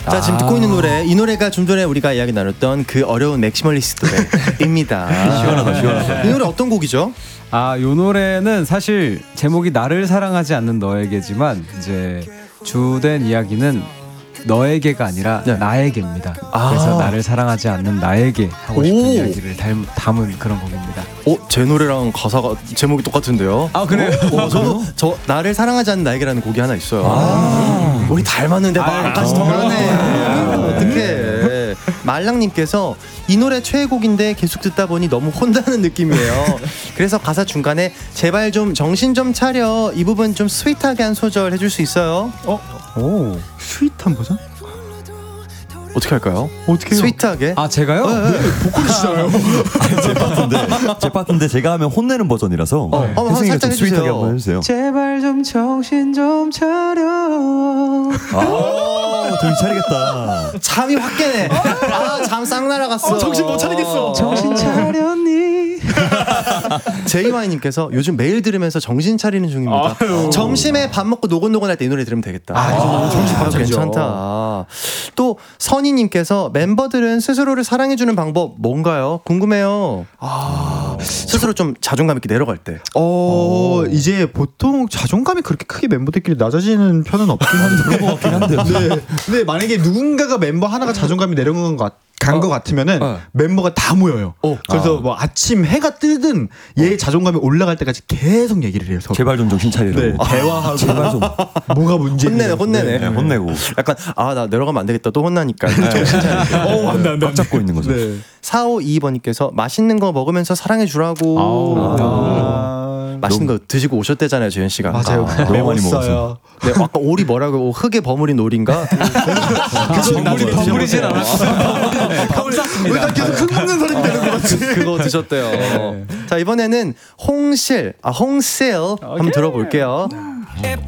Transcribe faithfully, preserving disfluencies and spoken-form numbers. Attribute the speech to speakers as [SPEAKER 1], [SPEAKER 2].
[SPEAKER 1] 자, 지금 듣고 있는 노래, 이 노래가 좀 전에 우리가 이야기 나눴던 그 어려운 맥시멀리스트입니다.
[SPEAKER 2] 시원하다, 시원하다.
[SPEAKER 1] 이 노래 어떤 곡이죠?
[SPEAKER 3] 아, 이 노래는 사실 제목이 나를 사랑하지 않는 너에게지만 이제 주된 이야기는 너에게가 아니라
[SPEAKER 1] 네.
[SPEAKER 3] 나에게입니다.
[SPEAKER 1] 아.
[SPEAKER 3] 그래서 나를 사랑하지 않는 나에게 하고 싶은
[SPEAKER 1] 오.
[SPEAKER 3] 이야기를 닮, 담은 그런 곡입니다.
[SPEAKER 1] 어, 제 노래랑 가사가 제목이 똑같은데요?
[SPEAKER 3] 아, 그래요?
[SPEAKER 1] 어, 저도 저 나를 사랑하지 않는 나에게라는 곡이 하나 있어요. 아. 우리 닮았는데 말까지 통하네. 어떡해. 말랑님께서 이 노래 최애곡인데 계속 듣다 보니 너무 혼나는 느낌이에요. 그래서 가사 중간에 제발 좀 정신 좀 차려, 이 부분 좀 스윗하게 한 소절 해줄 수 있어요?
[SPEAKER 3] 어? 오.
[SPEAKER 4] 스윗한 버전?
[SPEAKER 1] 어떻게 할까요?
[SPEAKER 4] 어떻게 해요?
[SPEAKER 1] 스윗하게?
[SPEAKER 3] 아, 제가요?
[SPEAKER 1] 네, 네.
[SPEAKER 4] 보컬이시잖아요.
[SPEAKER 2] 제 파트인데 제 파트인데 제가 하면 혼내는 버전이라서
[SPEAKER 1] 어, 한번
[SPEAKER 2] 혜승이가
[SPEAKER 1] 살짝
[SPEAKER 2] 좀 스윗하게
[SPEAKER 1] 해주세요.
[SPEAKER 2] 한번 해주세요.
[SPEAKER 3] 제발 좀 정신 좀 차려.
[SPEAKER 2] 아, 정신 차리겠다.
[SPEAKER 1] 잠이 확 깨네. 아, 잠 싹 날아갔어.
[SPEAKER 4] 어, 정신 못 차리겠어.
[SPEAKER 3] 정신 차렸니?
[SPEAKER 1] 제이와이님께서 요즘 매일 들으면서 정신 차리는 중입니다.
[SPEAKER 4] 아유.
[SPEAKER 1] 점심에 밥 먹고 노곤노곤할 때 이 노래 들으면 되겠다.
[SPEAKER 4] 아, 아, 정신 바짝이죠.
[SPEAKER 1] 괜찮다. 또 선희님께서 멤버들은 스스로를 사랑해주는 방법 뭔가요? 궁금해요. 아, 스스로 좀 자존감 있게 내려갈 때.
[SPEAKER 4] 어, 이제 보통 자존감이 그렇게 크게 멤버들끼리 낮아지는 편은 없긴 한데.
[SPEAKER 2] 그런 것 같긴 한데요.
[SPEAKER 4] 네. 근데 만약에 누군가가 멤버 하나가 자존감이 내려간 것 같 간 것 같으면은
[SPEAKER 1] 어.
[SPEAKER 4] 멤버가 다 모여요.
[SPEAKER 1] 어.
[SPEAKER 4] 그래서 뭐 아침 해가 뜨든 얘 자존감이 올라갈 때까지 계속 얘기를 해요. 서로.
[SPEAKER 2] 제발 좀 정신 차리라고.
[SPEAKER 4] 네, 대화하고
[SPEAKER 2] 제발 좀
[SPEAKER 4] 뭐가 문제냐.
[SPEAKER 1] 혼내네, 혼내네.
[SPEAKER 2] 네, 혼내고
[SPEAKER 1] 약간 아, 나 내려가면 안 되겠다. 또 혼나니까. 정신 차리게.
[SPEAKER 4] 어, 안돼 안돼.
[SPEAKER 2] 꽉 잡고 있는 거죠.
[SPEAKER 4] 네.
[SPEAKER 1] 사오이이 번님께서 맛있는 거 먹으면서 사랑해주라고.
[SPEAKER 3] 아우.
[SPEAKER 4] 아.
[SPEAKER 1] 맛있는 거 드시고 오셨대잖아요, 재현 씨가.
[SPEAKER 4] 맞아요.
[SPEAKER 1] 아.
[SPEAKER 2] 너무 많이
[SPEAKER 4] 매웠어요.
[SPEAKER 1] 네, 아까 오리 뭐라고 흙에 버무린 오리인가?
[SPEAKER 3] 그거 나중에 버무리진 않았어요. 감사합니다.
[SPEAKER 4] 나 계속 흙 먹는 사람이 되는 것 같아.
[SPEAKER 1] 그거 드셨대요. 자, 이번에는 홍실, 아 홍실 한번 들어볼게요.